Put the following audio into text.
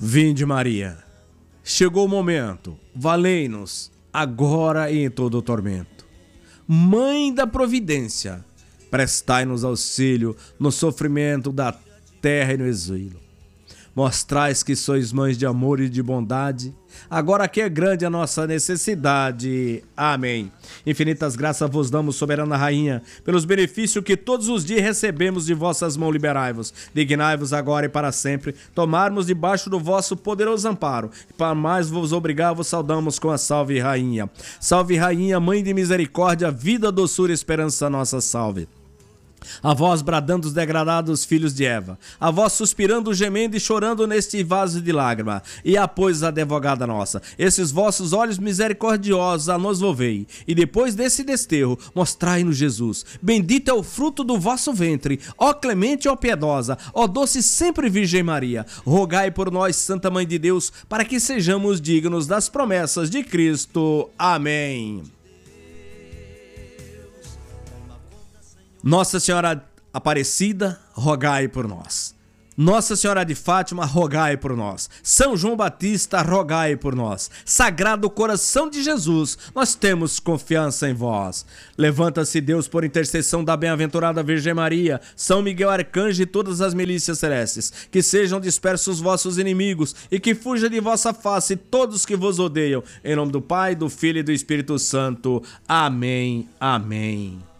Vinde, Maria. Chegou o momento. Valei-nos, agora e em todo o tormento. Mãe da providência, prestai-nos auxílio no sofrimento da terra e no exílio. Mostrais que sois mães de amor e de bondade, agora que é grande a nossa necessidade. Amém. Infinitas graças vos damos, soberana rainha, pelos benefícios que todos os dias recebemos de vossas mãos, liberai-vos. Dignai-vos agora e para sempre tomarmos debaixo do vosso poderoso amparo. E para mais vos obrigar, vos saudamos com a salve rainha. Salve rainha, mãe de misericórdia, vida, doçura e esperança nossa, salve. A vós bradando os degradados filhos de Eva, a vós suspirando, gemendo e chorando neste vaso de lágrima, e a pois advogada nossa, esses vossos olhos misericordiosos a nos volvei, e depois desse desterro mostrai-nos Jesus. Bendito é o fruto do vosso ventre, ó clemente, ó piedosa, ó doce sempre Virgem Maria. Rogai por nós, Santa Mãe de Deus, para que sejamos dignos das promessas de Cristo. Amém. Nossa Senhora Aparecida, rogai por nós. Nossa Senhora de Fátima, rogai por nós. São João Batista, rogai por nós. Sagrado Coração de Jesus, nós temos confiança em vós. Levanta-se Deus por intercessão da bem-aventurada Virgem Maria, São Miguel Arcanjo e todas as milícias celestes. Que sejam dispersos vossos inimigos e que fuja de vossa face todos que vos odeiam. Em nome do Pai, do Filho e do Espírito Santo. Amém. Amém.